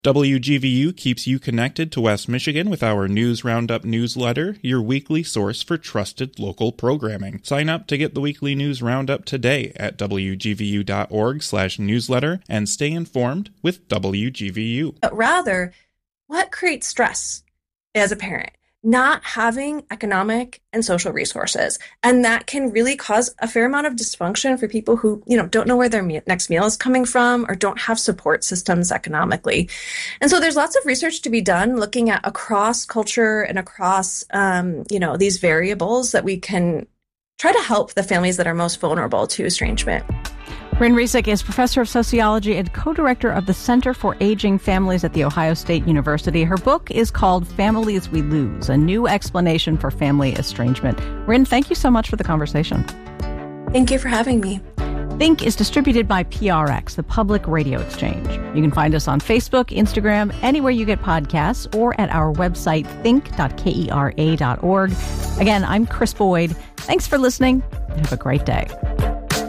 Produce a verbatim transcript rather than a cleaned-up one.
W G V U keeps you connected to West Michigan with our News Roundup newsletter, your weekly source for trusted local programming. Sign up to get the weekly News Roundup today at W G V U dot org slash newsletter and stay informed with W G V U. But rather, what creates stress as a parent? Not having economic and social resources. And that can really cause a fair amount of dysfunction for people who, you know, don't know where their me- next meal is coming from or don't have support systems economically. And so there's lots of research to be done looking at across culture and across, um, you know, these variables that we can try to help the families that are most vulnerable to estrangement. Ryn Rizek is professor of sociology and co-director of the Center for Aging Families at The Ohio State University. Her book is called Families We Lose, a new explanation for family estrangement. Ryn, thank you so much for the conversation. Thank you for having me. Think is distributed by P R X, the Public Radio Exchange. You can find us on Facebook, Instagram, anywhere you get podcasts, or at our website, think dot kera dot org. Again, I'm Chris Boyd. Thanks for listening, and have a great day.